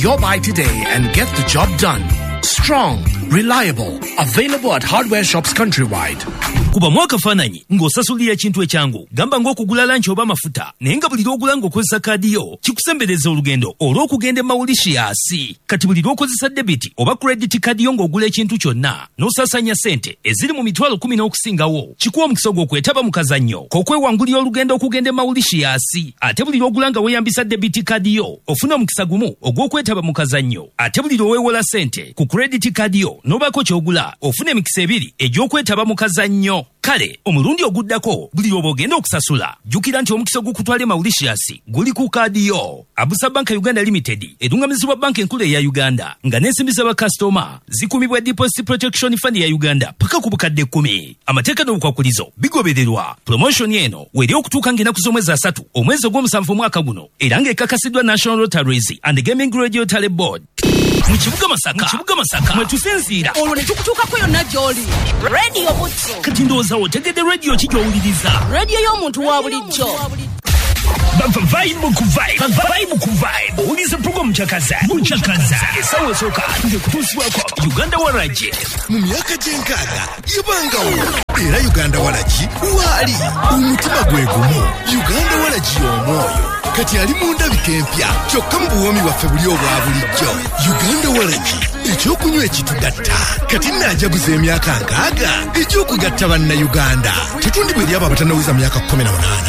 your buy today and get the job done. Strong, reliable, available at hardware shops countrywide. Kuba mwaka fananyi ng'osasulira kintu ekyangu gamba ng'okugula lanchi oba mafuta naye nga buli lw'ogula ng'okozesa kaadi yo kikusembereza olugendo olw'okugenda Mauritius. Kati buli lw'okozesa debiti oba credit kaadi yo ng'ogula ekintu kyonna n'osaasanya ssente eziri mu mitwalo 10 n'okusingawo kikuwa omukisa gw'okwetaba mu kazannyo k'okwewangulira olugendo okugenda Mauritius. Ate buli lw'ogula nga weeyambisa debiti kaadi yo ofuna omukisa gumu ogw'okwetaba mu kazannyo. Ate buli lw'oweewola ssente ku credit kaadi yo n'obaako ky'ogula ofuna emikisa ebiri egy'okwetaba mu kazannyo. Kale omulundi oguddako buli lw'oba ogenda okusasula jjukira nti omukisa ogukutwala Mauritius guli ku kaadi yo. Abusa Bank Uganda Limited erungamizibwa banka enkulu eya Uganda nga n'ensimbi z'abakasitoma zikumibwa Deposit Protection Fund ya Uganda paka ku bukadde 10. Amateeka n'obukwakulizo bigobererwa. Promotion eno weri okutuuka ng'ennaku z'omwezi 3 omwezi ogw'omusanvu mwaka guno era ng'ekakasiddwa National Lotteries and Gaming Radio Tally Board. Mu kibuga Masaka mwe tusinziira olwo ne tukutuukako yonna gy'oli. Radio Butso. Kati ndowooza otegedde radio ki gy'owuliriza? Radio y'omuntu wa bulijjo. Vibe ku vibe. Uliza program Muchakaza. Esawa soka ngekutusibwako Uganda Waragi. Mu myaka gy'enkaaga yabangawo era Uganda Waragi waali omutima gwe gumu. Uganda Waragi omwoyo kati ali mu ndabika empya kyokka mu buwoomi bwaffe buli obwa bulijjo. Uganda Waragi ekyokunywa ekitugatta kati naajaguza emyaka nkaaga ekyokugatta bannayuganda. Tetundibwa eri abo abatannawuza myaka 18.